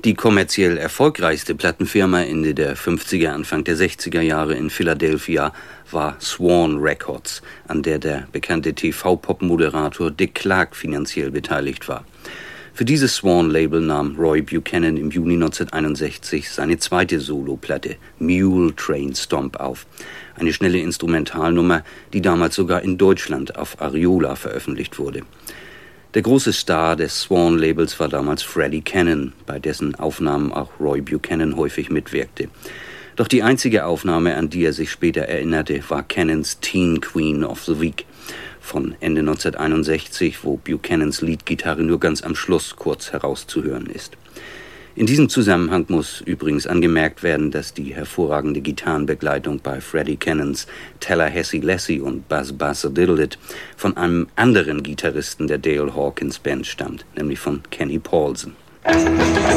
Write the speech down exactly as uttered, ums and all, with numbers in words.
Die kommerziell erfolgreichste Plattenfirma Ende der fünfziger, Anfang der sechziger Jahre in Philadelphia war Swan Records, an der der bekannte T V-Pop-Moderator Dick Clark finanziell beteiligt war. Für dieses Swan-Label nahm Roy Buchanan im Juni neunzehnhunderteinundsechzig seine zweite Soloplatte Mule Train Stomp auf. Eine schnelle Instrumentalnummer, die damals sogar in Deutschland auf Ariola veröffentlicht wurde. Der große Star des Swan-Labels war damals Freddie Cannon, bei dessen Aufnahmen auch Roy Buchanan häufig mitwirkte. Doch die einzige Aufnahme, an die er sich später erinnerte, war Cannons Teen Queen of the Week von Ende neunzehnhunderteinundsechzig, wo Buchanans Leadgitarre nur ganz am Schluss kurz herauszuhören ist. In diesem Zusammenhang muss übrigens angemerkt werden, dass die hervorragende Gitarrenbegleitung bei Freddie Cannons Tallahassee Lassie und Buzz Bass-a-Diddle-It von einem anderen Gitarristen der Dale Hawkins Band stammt, nämlich von Kenny Paulson.